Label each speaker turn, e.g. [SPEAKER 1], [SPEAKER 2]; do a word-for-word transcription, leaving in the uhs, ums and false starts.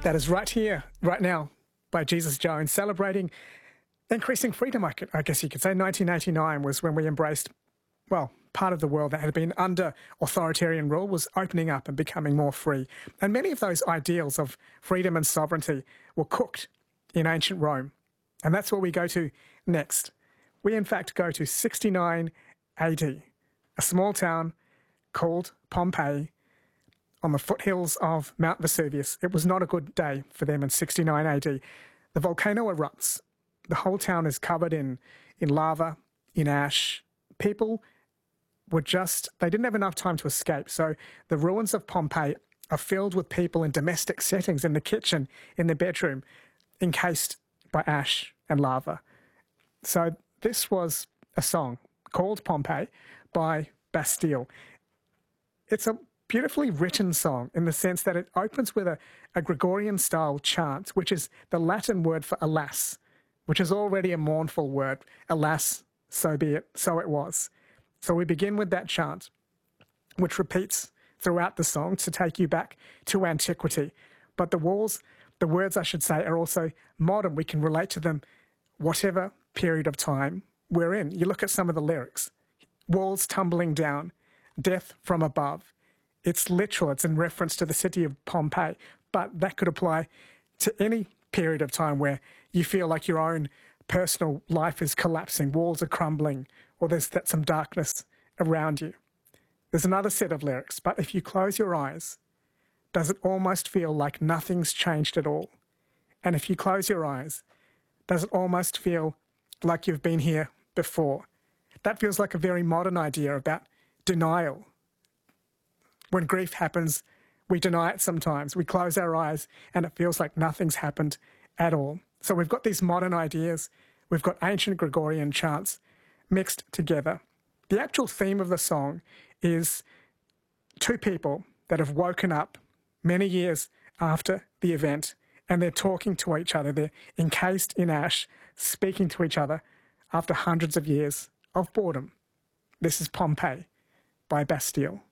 [SPEAKER 1] That is Right Here, Right Now by Jesus Jones, celebrating increasing freedom, I, could, I guess you could say. nineteen eighty-nine was when we embraced, well, part of the world that had been under authoritarian rule was opening up and becoming more free. And many of those ideals of freedom and sovereignty were cooked in ancient Rome. And that's where we go to next. We, in fact, go to sixty-nine A D, a small town called Pompeii, on the foothills of Mount Vesuvius. It was not a good day for them in sixty-nine A D. The volcano erupts. The whole town is covered in, in lava, in ash. People were just, they didn't have enough time to escape. So the ruins of Pompeii are filled with people in domestic settings, in the kitchen, in the bedroom, encased by ash and lava. So this was a song called Pompeii by Bastille. It's a beautifully written song in the sense that it opens with a, a Gregorian-style chant, which is the Latin word for alas, which is already a mournful word. Alas, so be it, so it was. So we begin with that chant, which repeats throughout the song to take you back to antiquity. But the walls, the words I should say, are also modern. We can relate to them whatever period of time we're in. You look at some of the lyrics. Walls tumbling down, death from above. It's literal. It's in reference to the city of Pompeii, but that could apply to any period of time where you feel like your own personal life is collapsing, walls are crumbling, or there's that some darkness around you. There's another set of lyrics, but if you close your eyes, does it almost feel like nothing's changed at all? And if you close your eyes, does it almost feel like you've been here before? That feels like a very modern idea about denial. When grief happens, we deny it sometimes. We close our eyes and it feels like nothing's happened at all. So we've got these modern ideas. We've got ancient Gregorian chants mixed together. The actual theme of the song is two people that have woken up many years after the event and they're talking to each other. They're encased in ash, speaking to each other after hundreds of years of boredom. This is Pompeii by Bastille.